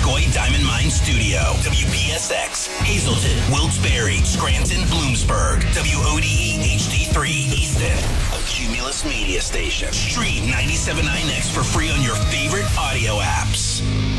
Missisquoi Diamond Mine Studio. WPSX, Hazleton, Wilkes-Barre, Scranton, Bloomsburg. WODE HD3 Easton. A Cumulus media station. Stream 97.9X for free on your favorite audio apps.